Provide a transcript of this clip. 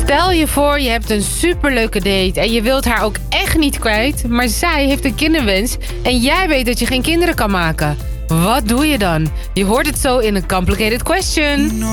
Stel je voor, je hebt een superleuke date en je wilt haar ook echt niet kwijt, maar zij heeft een kinderwens en jij weet dat je geen kinderen kan maken. Wat doe je dan? Je hoort het zo in een Complicated Question.